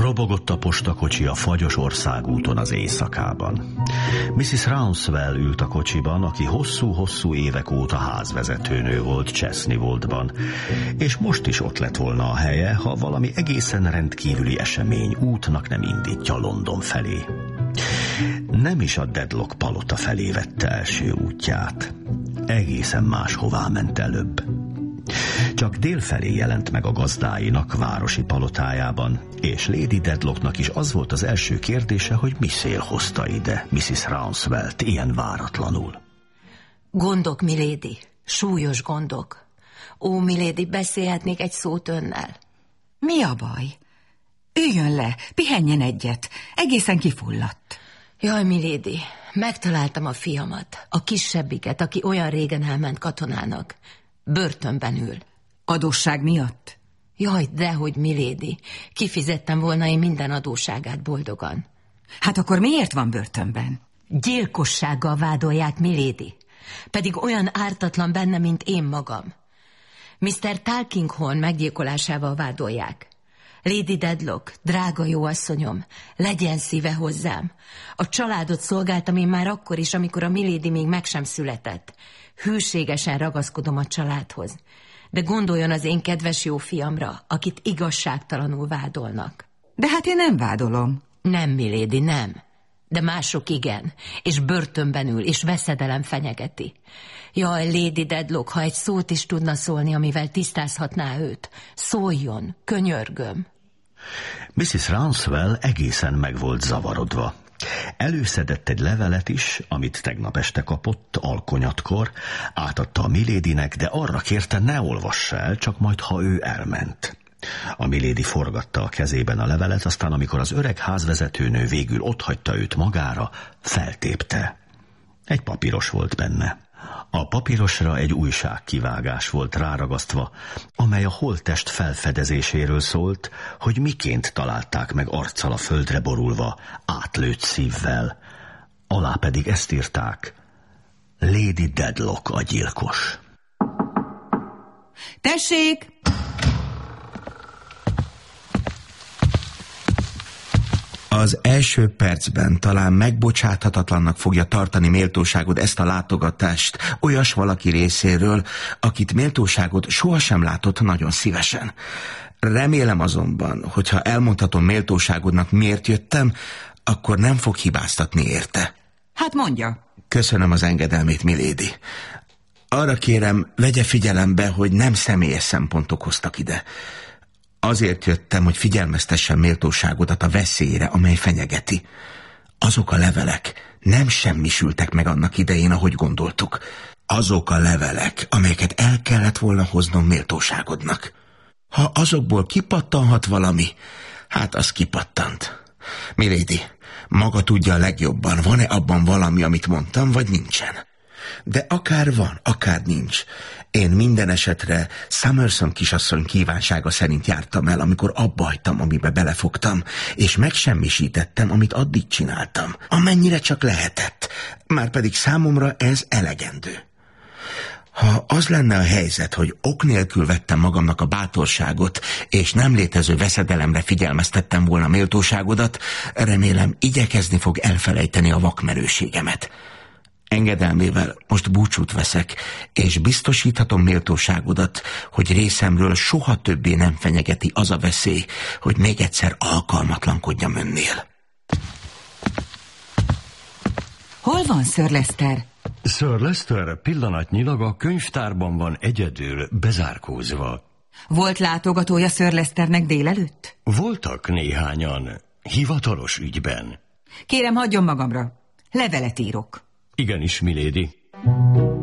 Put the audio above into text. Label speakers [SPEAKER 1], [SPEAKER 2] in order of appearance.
[SPEAKER 1] Robogott a postakocsi a fagyos országúton az éjszakában. Mrs. Rouncewell ült a kocsiban, aki hosszú-hosszú évek óta házvezetőnő volt Chesney-Woldban, és most is ott lett volna a helye, ha valami egészen rendkívüli esemény útnak nem indítja London felé. Nem is a Dedlock palota felé vette első útját. Egészen máshová ment előbb. Csak délfelé jelent meg a gazdáinak városi palotájában, és Lady Dedlocknak is az volt az első kérdése, hogy mi szél hozta ide Mrs. Rouncewellt ilyen váratlanul.
[SPEAKER 2] Gondok, milady, súlyos gondok. Ó, milady, beszélhetnék egy szót önnel?
[SPEAKER 3] Mi a baj? Üljön le, pihenjen egyet, egészen kifulladt.
[SPEAKER 2] Jaj, milady, megtaláltam a fiamat, a kisebbiket, aki olyan régen elment katonának. Börtönben ül.
[SPEAKER 3] Adósság miatt?
[SPEAKER 2] Jaj, dehogy, milady. Kifizettem volna én minden adósságát boldogan.
[SPEAKER 3] Hát akkor miért van börtönben?
[SPEAKER 2] Gyilkossággal vádolják, milady. Pedig olyan ártatlan benne, mint én magam. Mr. Tulkinghorn meggyilkolásával vádolják. Lady Dedlock, drága jó asszonyom, legyen szíve hozzám. A családot szolgáltam én már akkor is, amikor a milady még meg sem született. Hűségesen ragaszkodom a családhoz. De gondoljon az én kedves jó fiamra, akit igazságtalanul vádolnak.
[SPEAKER 3] De hát én nem vádolom.
[SPEAKER 2] Nem, milady, nem. De mások igen, és börtönben ül, és veszedelem fenyegeti. Jaj, Lady Dedlock, ha egy szót is tudna szólni, amivel tisztázhatná őt, szóljon, könyörgöm.
[SPEAKER 1] Mrs. Rouncewell egészen meg volt zavarodva. Előszedett egy levelet is, amit tegnap este kapott, alkonyatkor, átadta a miladynek, de arra kérte, ne olvassa el, csak majd, ha ő elment. A milady forgatta a kezében a levelet, aztán amikor az öreg házvezetőnő végül otthagyta őt magára, feltépte. Egy papíros volt benne. A papírosra egy újságkivágás volt ráragasztva, amely a holttest felfedezéséről szólt, hogy miként találták meg arccal a földre borulva, átlőtt szívvel. Alá pedig ezt írták: Lady Dedlock a gyilkos.
[SPEAKER 3] Tessék!
[SPEAKER 4] Az első percben talán megbocsáthatatlannak fogja tartani méltóságod ezt a látogatást olyas valaki részéről, akit méltóságod sohasem látott nagyon szívesen. Remélem azonban, hogyha elmondhatom méltóságodnak, miért jöttem, akkor nem fog hibáztatni érte.
[SPEAKER 3] Hát mondja.
[SPEAKER 4] Köszönöm az engedelmét, milady. Arra kérem, vegye figyelembe, hogy nem személyes szempontok hoztak ide. Azért jöttem, hogy figyelmeztessem méltóságodat a veszélyre, amely fenyegeti. Azok a levelek nem semmisültek meg annak idején, ahogy gondoltuk. Azok a levelek, amelyeket el kellett volna hoznom méltóságodnak. Ha azokból kipattanhat valami, hát az kipattant. Milady, maga tudja a legjobban, van-e abban valami, amit mondtam, vagy nincsen. De akár van, akár nincs. Én minden esetre Summerson kisasszony kívánsága szerint jártam el, amikor abba hagytam, amibe belefogtam, és megsemmisítettem, amit addig csináltam, amennyire csak lehetett. Márpedig számomra ez elegendő. Ha az lenne a helyzet, hogy ok nélkül vettem magamnak a bátorságot, és nem létező veszedelemre figyelmeztettem volna méltóságodat, remélem igyekezni fog elfelejteni a vakmerőségemet. Engedelmével most búcsút veszek, és biztosíthatom méltóságodat, hogy részemről soha többé nem fenyegeti az a veszély, hogy még egyszer alkalmatlankodjam önnél.
[SPEAKER 3] Hol van Sir Leicester?
[SPEAKER 1] Sir Leicester pillanatnyilag a könyvtárban van egyedül, bezárkózva.
[SPEAKER 3] Volt látogatója Sir Leicesternek délelőtt?
[SPEAKER 1] Voltak néhányan, hivatalos ügyben.
[SPEAKER 3] Kérem, hagyjon magamra. Levelet írok.
[SPEAKER 1] Igenis, milady.